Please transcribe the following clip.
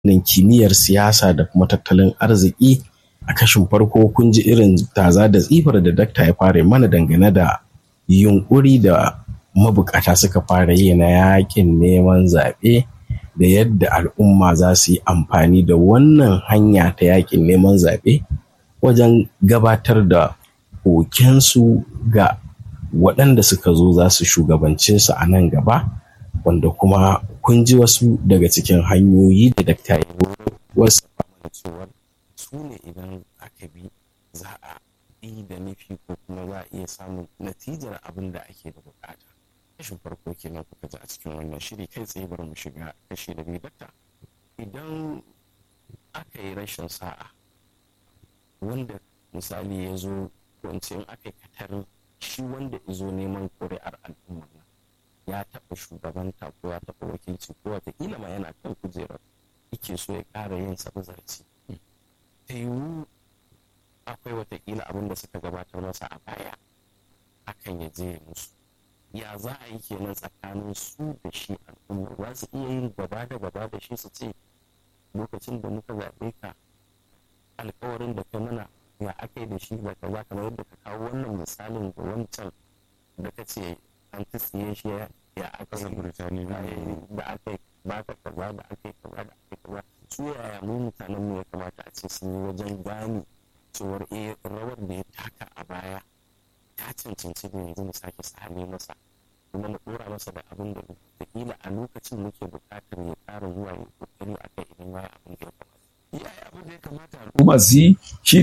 kimiyyar siyasa da kuma tattalin arziki. A kashin farko kun ji irin taza da tsifar da dakta ya fara mana dangane da yunkuri da mabukata suka fara yi na yakin neman zaɓe da yadda al'umma za su yi amfani da wannan hanya ta yakin neman zaɓe wajen gabatar da kokensu ga waɗanda suka zo za su shugabance su a nan gaba, wanda kuma kun ji wasu daga cikin hanyoyi da dakta ya wasu cewar su ne idan aka bi za a yi da nufi ko kuma za a iya samun natijar abin da ake da bukata. Kashin farko kenan kuka ji a cikin wannan shiri, kai tsaye bari mu shiga kashi da biyu. Dakta, idan aka yi rashin sa'a wanda misali ya zo wance in aka yi katar shi wanda ya zo neman ƙuri'ar al'umma ya taɓa shugabanta ko ya taɓa wakilci ko wataƙila ma yana kan kujerar yake so ya ƙara yin sabazarci, ta yiwu akwai wataƙila abin da suka gabatar masa a baya akan ya je musu. Ya za a yi kenan tsakanin su da shi al'umma? Za su iya yin gaba da gaba da shi su ce lokacin da muka zaɓe ka alkawarin da ka mana ya aka yi da shi ba ka za kamar yadda ka kawo wannan misalin da wancan da ka ce an tsiye shi ya aka yi da aka yi ba ka kaza da aka yi kaza da aka yi kaza. Su yaya mu mutanen mu ya kamata a ce sun yi wajen gane cewar rawar da ya taka a baya ta cancanci da yanzu mu sake sahale masa kuma mu ɗora masa da abin da wataƙila a lokacin muke buƙatar ya ƙara zuwa ya ƙoƙari a kai idan ya abin da ya kamata. Yaya abin da ya kamata al'umma su yi shi